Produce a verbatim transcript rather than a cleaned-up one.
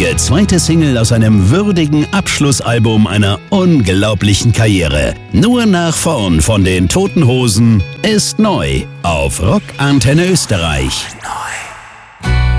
traurige zweite Single aus einem würdigen Abschlussalbum einer unglaublichen Karriere. Nur nach vorn von den Toten Hosen ist neu auf Rock Antenne Österreich.